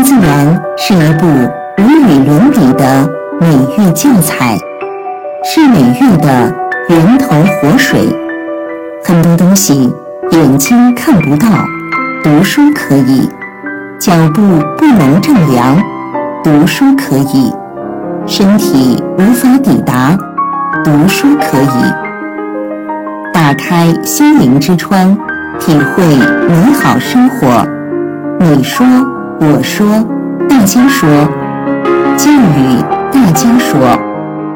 自然是一部无与伦比的美育教材，是美育的源头活水。很多东西眼睛看不到，读书可以；脚步不能丈量，读书可以；身体无法抵达，读书可以。打开心灵之窗，体会美好生活。你说，我说，大家说，教育大家说。